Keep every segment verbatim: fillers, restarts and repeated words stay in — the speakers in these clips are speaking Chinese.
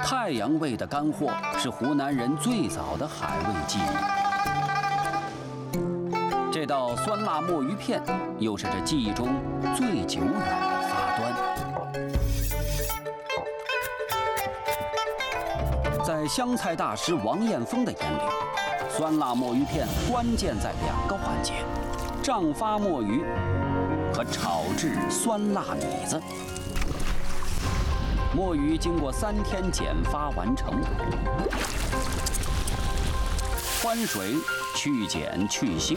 太阳味的干货是湖南人最早的海味记忆。这道酸辣墨鱼片，又是这记忆中最久远的发端。在湘菜大师王艳峰的眼里，酸辣墨鱼片关键在两个环节：胀发墨鱼和炒制酸辣米子。墨鱼经过三天剪发完成，换水去碱去腥，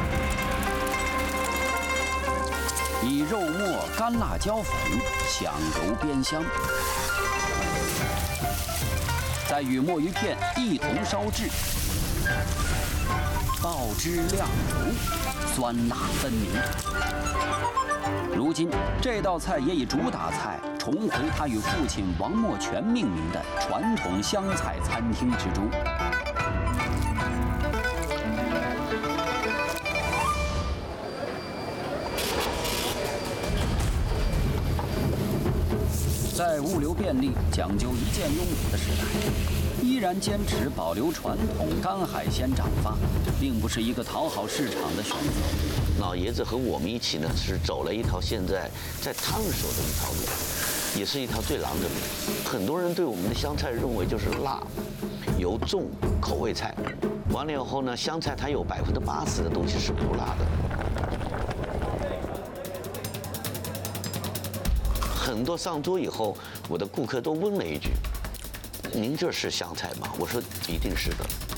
以肉末、干辣椒粉响油煸香，再与墨鱼片一同烧制，爆汁亮油，酸辣分明。如今，这道菜也以主打菜重回他与父亲王墨全命名的传统湘菜餐厅之中。在物流便利、讲究一件用品的时代，依然坚持保留传统干海鲜涨发，并不是一个讨好市场的选择。 老爷子和我们一起呢，是走了一条现在在烫手的一条路，也是一条最狼的路。很多人对我们的湘菜认为就是辣、油重、口味菜。完了以后呢，湘菜它有百分之八十的东西是不辣的。很多上桌以后，我的顾客都问了一句：“您这是湘菜吗？”我说：“一定是的。”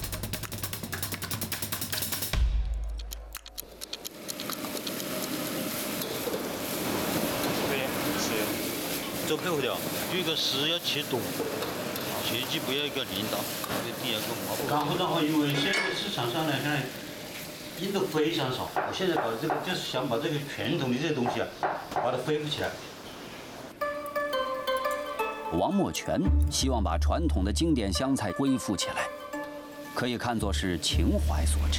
做配合的，有一个是要切短，切记不要一个领导，这个底下个毛。然后的话，因为现在市场上来看，印度非常少。我现在搞的这个就是想把这个传统的这些东西啊，把它恢复起来。 王墨全希望把传统的经典湘菜恢复起来，可以看作是情怀所致。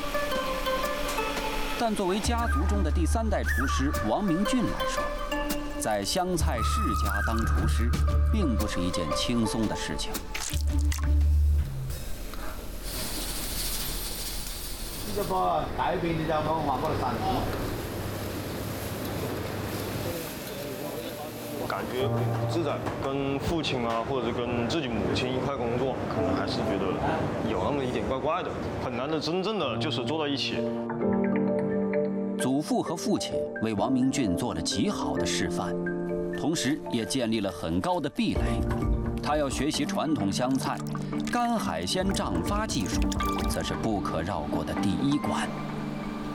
但作为家族中的第三代厨师王明俊来说，在湘菜世家当厨师，并不是一件轻松的事情。 这个改变你就讲话不能散图。 感觉不自在，跟父亲啊，或者跟自己母亲一块工作，可能还是觉得有那么一点怪怪的，很难的真正的就是坐在一起。 祖父和父亲为王明俊做了极好的示范，同时也建立了很高的壁垒。他要学习传统湘菜，干海鲜胀发技术，则是不可绕过的第一关。